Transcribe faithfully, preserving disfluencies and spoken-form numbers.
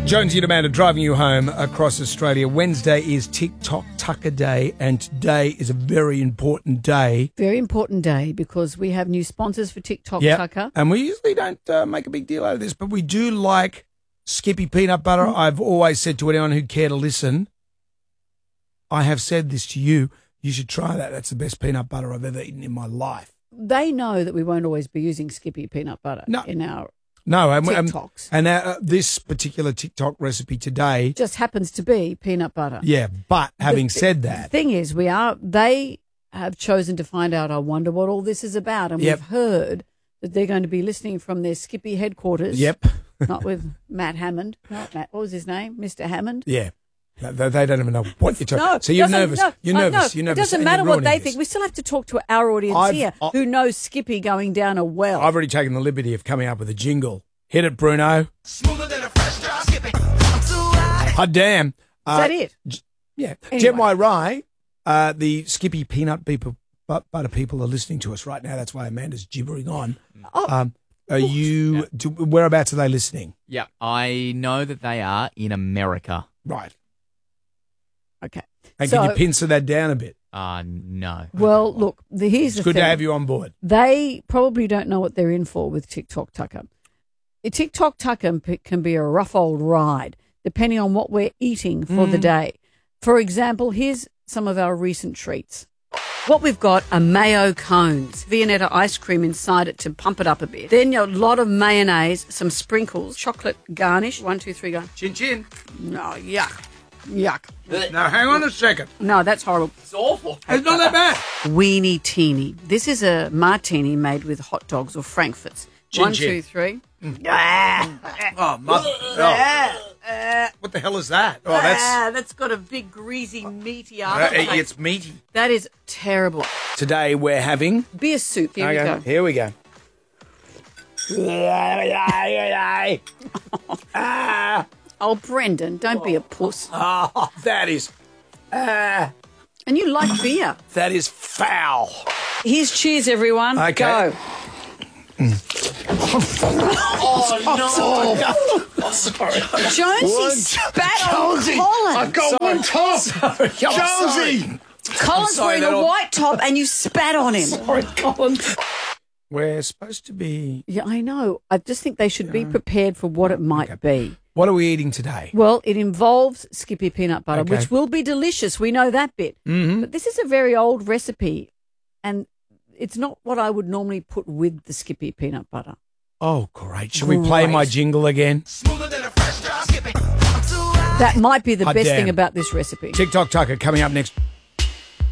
Jonesy and Amanda driving you home across Australia. Wednesday is TikTok Tucker Day, and today is a very important day. Very important day because we have new sponsors for TikTok Yep. Tucker. And we usually don't uh, make a big deal out of this, but we do like Skippy peanut butter. Mm. I've always said to anyone who'd care to listen, I have said this to you, you should try that. That's the best peanut butter I've ever eaten in my life. They know that we won't always be using Skippy peanut butter No. in our No, and, TikToks. And, and uh, this particular TikTok recipe today, just happens to be peanut butter. yeah. But having The- said The that, thing is, we are they have chosen to find out, I wonder what all this is about. And Yep. we've heard that they're going to be listening from their Skippy headquarters. yep, Not with Matt Hammond. Not Matt. What was his name? Mister Hammond? yeah. They, they don't even know what you're talking. No, so you're doesn't- nervous. no, you're uh, nervous. no, you're nervous. It doesn't and matter you're what they ruining think. this. We still have to talk to our audience I've- here I- who knows Skippy going down a well. I've already taken the liberty of coming up with a jingle. Hit it, Bruno. Smoother than a fresh drop, Skippy. I'm too high. Hot damn. is Uh, that it? Yeah. Anyway. Jen Y. Rye, uh, the Skippy peanut people, but, butter people are listening to us right now. That's why Amanda's gibbering on. Oh, Um, are you, do, whereabouts are they listening? Yeah, I know that they are in America. Right. okay. And So- can you pincer that down a bit? Uh, no. Well, look, the, here's It's the good thing. to have you on board. They probably don't know what they're in for with TikTok Tucker. A TikTok Tucker p- can be a rough old ride, depending on what we're eating for Mm. the day. For example, here's some of our recent treats. What we've got are mayo cones, Viennetta ice cream inside it to pump it up a bit. Then a lot of mayonnaise, some sprinkles, chocolate garnish. One, two, three, go. Chin chin. No, yuck. Yuck. Now, hang on a second. No, that's horrible. It's awful. It's not that bad. Weenie teeny. This is a martini made with hot dogs or frankfurts. Chin One, chin. two, three. Oh, mother. Oh. What the hell is that? Oh, that's, Ah, that's got a big, greasy, meaty uh, aftertaste. it's meaty. That is terrible. Today we're having. Beer soup. Here Okay, we go. Here we go. Ah, Oh, Brendan, don't be a puss. oh, that is, ah, And you like beer. that is foul. Here's cheers, everyone. Okay. Go. Jonesy spat on Colin. got one top. Jonesy. Colin's sorry, wearing a that'll- white top and you spat on him. Sorry, Colin. We're supposed to be. Yeah, I know. I just think they should be prepared for what it might be. What are we eating today? Well, it involves Skippy peanut butter, Okay. which will be delicious. We know that bit. Mm-hmm. But this is a very old recipe, and it's not what I would normally put with the Skippy peanut butter. Oh, great. Should we play my Great. jingle again? Smoother than a fresh drop, Skippy. I'm too high. That might be the Hot best damn. thing about this recipe. TikTok Tucker coming up next.